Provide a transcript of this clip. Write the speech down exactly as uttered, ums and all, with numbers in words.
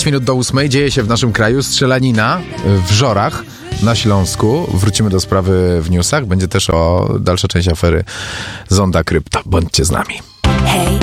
pięć minut do ósmej. Dzieje się w naszym kraju strzelanina w Żorach na Śląsku. Wrócimy do sprawy w newsach. Będzie też o dalsza część afery Zonda Krypto. Bądźcie z nami. Hej,